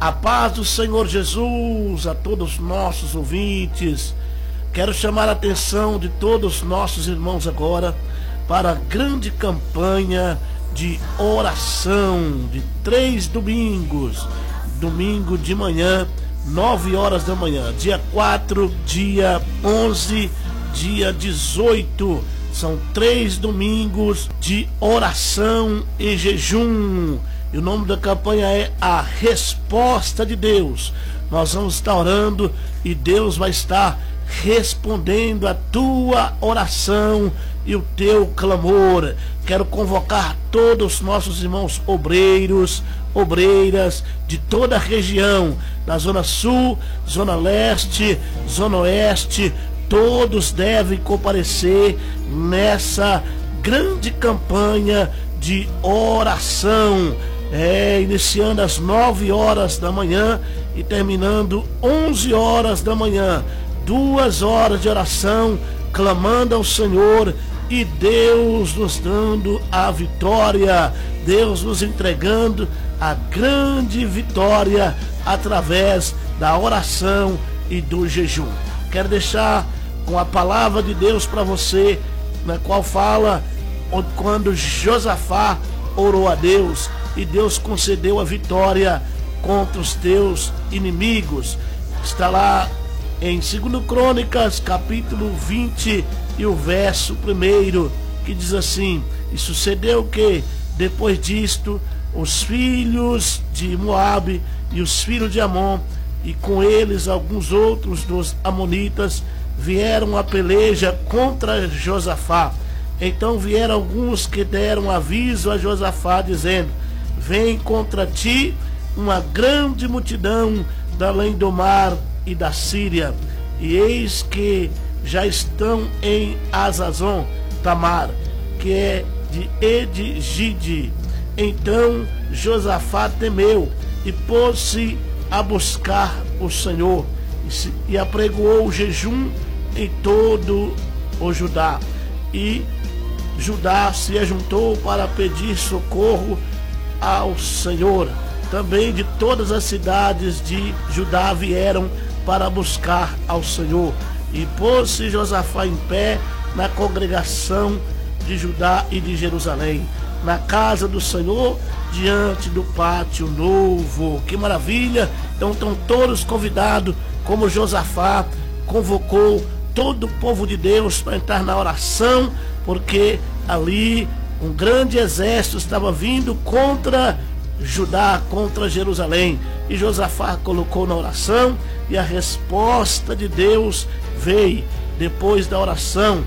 A paz do Senhor Jesus a todos os nossos ouvintes. Quero chamar a atenção de todos os nossos irmãos agora para a grande campanha de oração de 3 domingos. Domingo de manhã, 9 horas da manhã, dia 4, dia 11, dia 18. São 3 domingos de oração e jejum. E o nome da campanha é A Resposta de Deus. Nós vamos estar orando e Deus vai estar respondendo a tua oração e o teu clamor. Quero convocar todos os nossos irmãos obreiros, obreiras de toda a região, da Zona Sul, Zona Leste, Zona Oeste. Todos devem comparecer nessa grande campanha de oração. Iniciando às 9 horas da manhã e terminando 11 horas da manhã. 2 horas de oração, clamando ao Senhor e Deus nos dando a vitória. Deus nos entregando a grande vitória através da oração e do jejum. Quero deixar com a palavra de Deus para você, na qual fala quando Josafá orou a Deus e Deus concedeu a vitória contra os teus inimigos. Está lá em 2 Crônicas, capítulo 20 e o verso 1, que diz assim: E sucedeu que, depois disto, os filhos de Moabe e os filhos de Amon, e com eles alguns outros dos amonitas, vieram a peleja contra Josafá. Então vieram alguns que deram aviso a Josafá, dizendo: Vem contra ti uma grande multidão da além do mar e da Síria, e eis que já estão em Azazon Tamar, que é de Edgide. Então Josafá temeu e pôs-se a buscar o Senhor, e apregoou o jejum em todo o Judá. E Judá se ajuntou para pedir socorro ao Senhor. Também de todas as cidades de Judá vieram para buscar ao Senhor. E pôs-se Josafá em pé na congregação de Judá e de Jerusalém, na casa do Senhor, diante do pátio novo. Que maravilha! Então estão todos convidados, como Josafá convocou todo o povo de Deus para entrar na oração, porque ali um grande exército estava vindo contra Judá, contra Jerusalém, e Josafá colocou na oração, e a resposta de Deus veio depois da oração.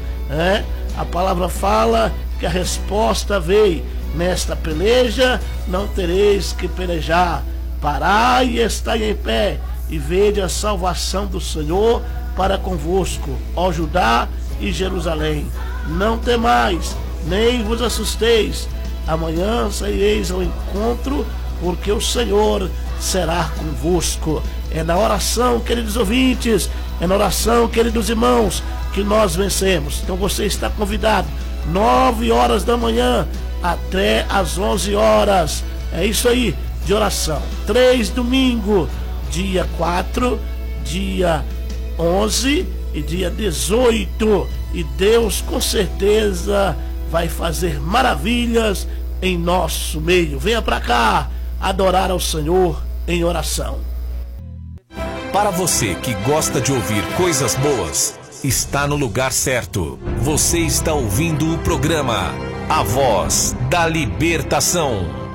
A palavra fala que a resposta veio: nesta peleja não tereis que pelejar, parai e estai em pé, e vede a salvação do Senhor para convosco, ó Judá e Jerusalém. Não temais, nem vos assusteis. Amanhã saireis ao encontro, porque o Senhor será convosco. É na oração, queridos ouvintes, é na oração, queridos irmãos, que nós vencemos. Então você está convidado, 9 horas da manhã até as 11 horas. É isso aí, de oração. 3 domingos, dia 4, dia 11 e dia 18. E Deus com certeza vai fazer maravilhas em nosso meio. Venha para cá adorar ao Senhor em oração. Para você que gosta de ouvir coisas boas, está no lugar certo. Você está ouvindo o programa A Voz da Libertação.